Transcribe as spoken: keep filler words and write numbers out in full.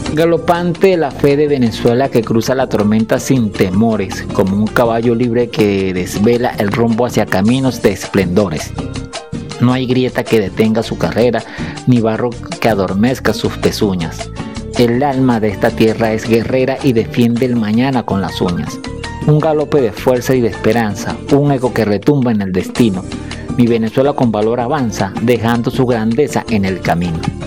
Galopante la fe de Venezuela que cruza la tormenta sin temores, como un caballo libre que desvela el rumbo hacia caminos de esplendores. No hay grieta que detenga su carrera, ni barro que adormezca sus pezuñas. El alma de esta tierra es guerrera y defiende el mañana con las uñas. Un galope de fuerza y de esperanza, un eco que retumba en el destino. Mi Venezuela con valor avanza, dejando su grandeza en el camino.